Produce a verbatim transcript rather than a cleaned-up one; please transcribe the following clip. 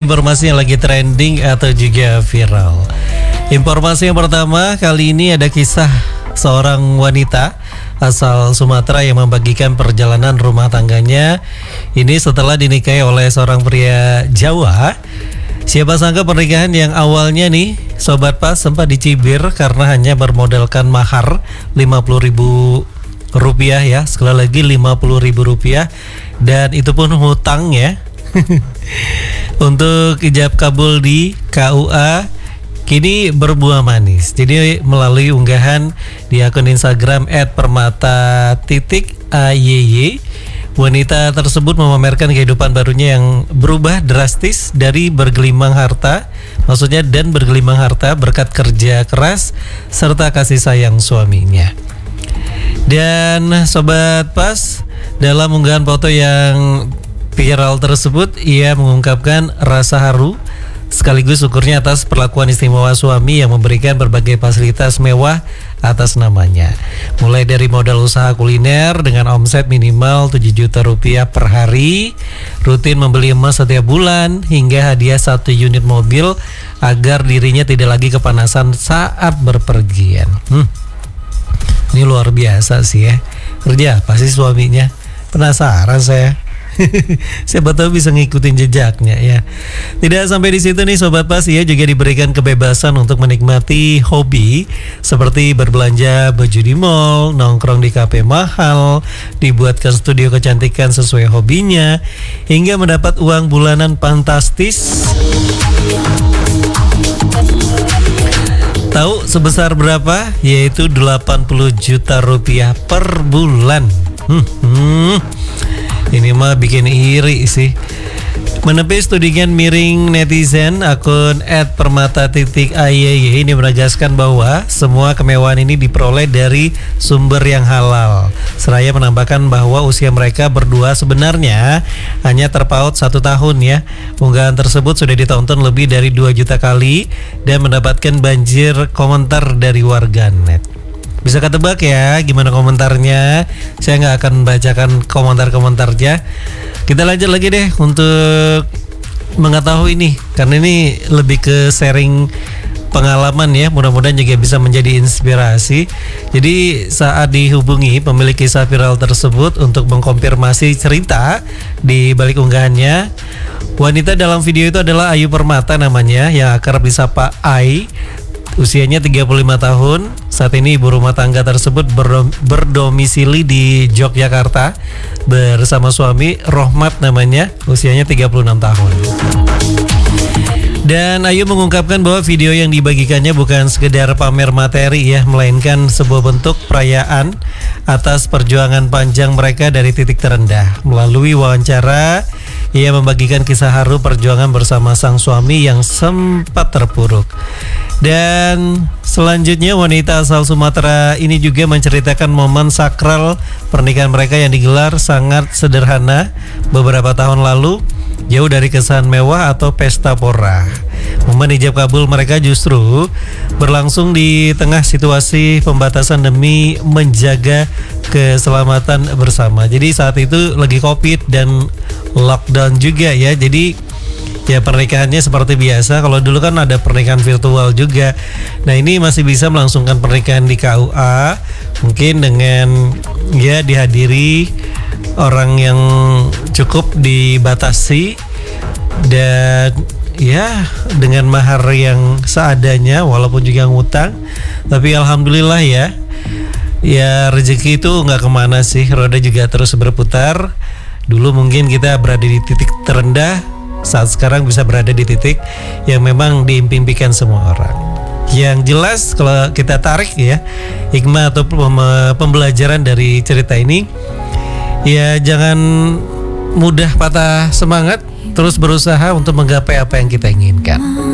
informasi yang lagi trending atau juga viral. Informasi yang pertama kali ini ada kisah seorang wanita asal Sumatera yang membagikan perjalanan rumah tangganya ini setelah dinikahi oleh seorang pria Jawa. Siapa sangka pernikahan yang awalnya nih Sobat Pas sempat dicibir karena hanya bermodalkan mahar lima puluh ribu rupiah ya, sekali lagi lima puluh ribu rupiah, dan itu pun hutang ya. Untuk ijab kabul di K U A kini berbuah manis. Jadi melalui unggahan di akun Instagram et permata titik a y y, wanita tersebut memamerkan kehidupan barunya yang berubah drastis dari bergelimang harta, maksudnya dan bergelimang harta berkat kerja keras serta kasih sayang suaminya. Dan Sobat Pas, dalam unggahan foto yang viral tersebut, ia mengungkapkan rasa haru sekaligus syukurnya atas perlakuan istimewa suami yang memberikan berbagai fasilitas mewah atas namanya. Mulai dari modal usaha kuliner dengan omset minimal tujuh juta rupiah per hari, rutin membeli emas setiap bulan, hingga hadiah satu unit mobil agar dirinya tidak lagi kepanasan saat berpergian. Hmm. Ini luar biasa sih ya. Kerja apa sih suaminya? Penasaran saya. Siapa tahu bisa ngikutin jejaknya ya. Tidak sampai di situ nih Sobat Pas, ia juga diberikan kebebasan untuk menikmati hobi seperti berbelanja baju di mall, nongkrong di kafe mahal, dibuatkan studio kecantikan sesuai hobinya, hingga mendapat uang bulanan fantastis. Tahu sebesar berapa? Yaitu delapan puluh juta rupiah per bulan. Hmm, hmm. Ini mah bikin iri sih. Menepis tudingan miring netizen, akun et permata titik a y y ini menegaskan bahwa semua kemewahan ini diperoleh dari sumber yang halal. Seraya menambahkan bahwa usia mereka berdua sebenarnya hanya terpaut satu tahun ya. Unggahan tersebut sudah ditonton lebih dari dua juta kali dan mendapatkan banjir komentar dari warganet. Bisa ketebak ya gimana komentarnya. Saya nggak akan bacakan komentar-komentarnya. Kita lanjut lagi deh untuk mengetahui nih, karena ini lebih ke sharing pengalaman ya. Mudah-mudahan juga bisa menjadi inspirasi. Jadi saat dihubungi pemilik kisah viral tersebut untuk mengkonfirmasi cerita di balik unggahannya, wanita dalam video itu adalah Ayu Permata namanya, yang akrab disapa Ai. Usianya tiga puluh lima tahun. Saat ini ibu rumah tangga tersebut berdomisili di Yogyakarta bersama suami Rohmat namanya, usianya tiga puluh enam tahun. Dan Ayu mengungkapkan bahwa video yang dibagikannya bukan sekedar pamer materi ya, melainkan sebuah bentuk perayaan atas perjuangan panjang mereka dari titik terendah. Melalui wawancara, ia membagikan kisah haru perjuangan bersama sang suami yang sempat terpuruk. Dan selanjutnya wanita asal Sumatera ini juga menceritakan momen sakral pernikahan mereka yang digelar sangat sederhana beberapa tahun lalu, jauh dari kesan mewah atau pesta pora. Momen ijab kabul mereka justru berlangsung di tengah situasi pembatasan demi menjaga keselamatan bersama. Jadi saat itu lagi Covid dan lockdown juga ya. Jadi ya pernikahannya seperti biasa. Kalau dulu kan ada pernikahan virtual juga. Nah ini masih bisa melangsungkan pernikahan di K U A, mungkin dengan ya dihadiri orang yang cukup dibatasi dan ya dengan mahar yang seadanya, walaupun juga ngutang. Tapi alhamdulillah ya, ya rezeki itu nggak kemana sih, roda juga terus berputar. Dulu mungkin kita berada di titik terendah, saat sekarang bisa berada di titik yang memang diimpikan semua orang. Yang jelas kalau kita tarik ya hikmah atau pembelajaran dari cerita ini, ya jangan mudah patah semangat, terus berusaha untuk menggapai apa yang kita inginkan.